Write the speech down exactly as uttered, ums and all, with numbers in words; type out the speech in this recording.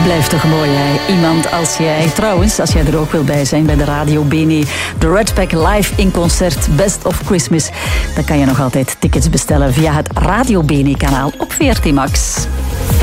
Blijft toch mooi, hè? Iemand als jij. Trouwens, als jij er ook wil bij zijn bij de Radio Bene, de Red Pack live in concert Best of Christmas, dan kan je nog altijd tickets bestellen via het Radio Bene kanaal op V R T Max.